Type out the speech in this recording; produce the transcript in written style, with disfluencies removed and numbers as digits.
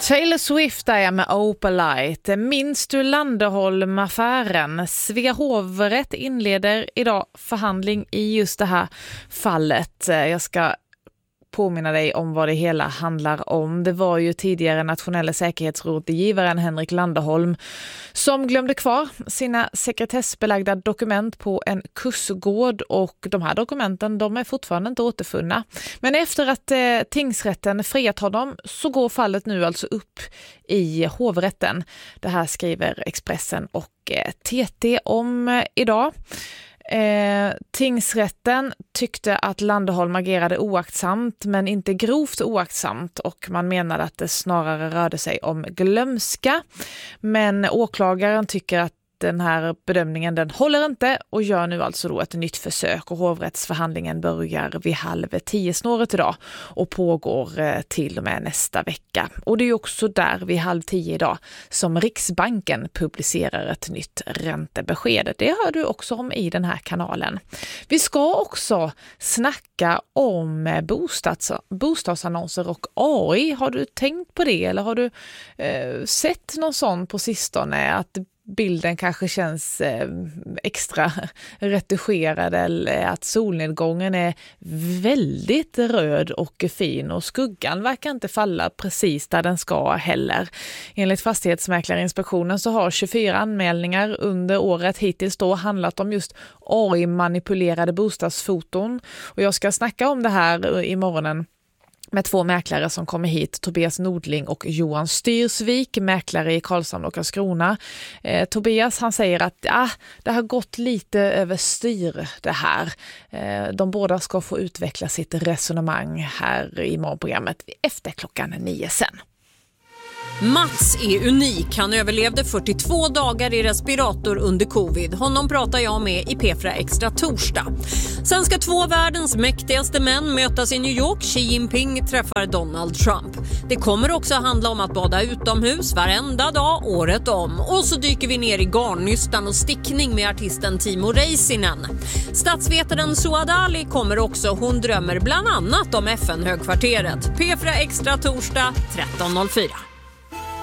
Taylor Swift är med Opalite. Minns du Landerholm-affären? Svea hovrätt inleder idag förhandling i just det här fallet. Jag ska påminna dig om vad det hela handlar om. Det var ju tidigare nationella säkerhetsrådgivaren Henrik Landerholm som glömde kvar sina sekretessbelagda dokument på en kursgård, och de här dokumenten de är fortfarande inte återfunna. Men efter att tingsrätten friat honom så går fallet nu alltså upp i hovrätten. Det här skriver Expressen och TT om idag. Tingsrätten tyckte att Landerholm agerade oaktsamt men inte grovt oaktsamt, och man menade att det snarare rörde sig om glömska. Men åklagaren tycker att den här bedömningen den håller inte och gör nu alltså då ett nytt försök, och hovrättsförhandlingen börjar vid 9:30 snåret idag och pågår till och med nästa vecka. Och det är också där vid 9:30 idag som Riksbanken publicerar ett nytt räntebesked. Det hör du också om i den här kanalen. Vi ska också snacka om bostadsannonser och AI. Har du tänkt på det, eller har du sett någon sån på sistone, att bilden kanske känns extra retuscherad, eller att solnedgången är väldigt röd och fin och skuggan verkar inte falla precis där den ska heller. Enligt Fastighetsmäklarinspektionen så har 24 anmälningar under året hittills då handlat om just AI-manipulerade bostadsfoton, och jag ska snacka om det här i morgonen med två mäklare som kommer hit, Tobias Nordling och Johan Styrsvik, mäklare i Karlshamn och Karlskrona. Tobias han säger att det har gått lite överstyr det här. De båda ska få utveckla sitt resonemang här i morgonprogrammet efter 9:00 sen. Mats är unik. Han överlevde 42 dagar i respirator under covid. Honom pratar jag med i P4 Extra torsdag. Sen ska två världens mäktigaste män mötas i New York. Xi Jinping träffar Donald Trump. Det kommer också handla om att bada utomhus varenda dag, året om. Och så dyker vi ner i garnnystan och stickning med artisten Timo Räisänen. Statsvetaren Suad Ali kommer också. Hon drömmer bland annat om FN-högkvarteret. P4 Extra torsdag 13.04.